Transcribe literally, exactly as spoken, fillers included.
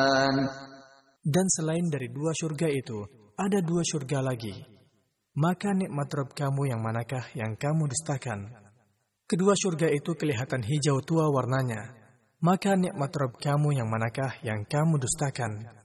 Dan selain dari dua surga itu, ada dua surga lagi. Maka nikmat Rabb kamu yang manakah yang kamu dustakan? Kedua surga itu kelihatan hijau tua warnanya. Maka nikmat Rabb kamu yang manakah yang kamu dustakan?